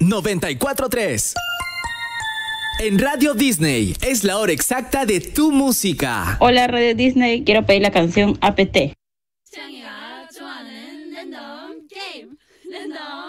94.3. En Radio Disney es la hora exacta de tu música. Hola Radio Disney, quiero pedir la canción APT.